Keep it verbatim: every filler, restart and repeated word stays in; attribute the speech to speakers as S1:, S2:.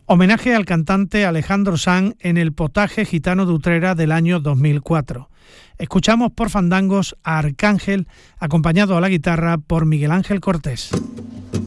S1: Homenaje al cantante Alejandro Sanz en el Potaje Gitano de Utrera del año dos mil cuatro. Escuchamos por fandangos a Arcángel, acompañado a la guitarra por Miguel Ángel Cortés.